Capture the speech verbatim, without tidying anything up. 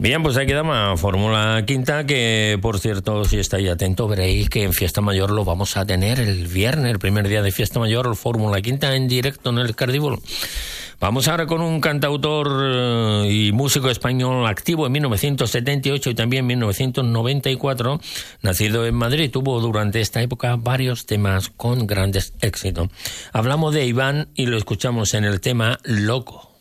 Bien, pues aquí damos Fórmula Quinta, que por cierto, si estáis atentos, veréis que en Fiesta Mayor lo vamos a tener el viernes, el primer día de Fiesta Mayor, el Fórmula Quinta en directo en el Cardíbolo. Vamos ahora con un cantautor y músico español activo en mil novecientos setenta y ocho y también en mil novecientos noventa y cuatro, nacido en Madrid. Tuvo durante esta época varios temas con grandes éxitos. Hablamos de Iván y lo escuchamos en el tema Loco.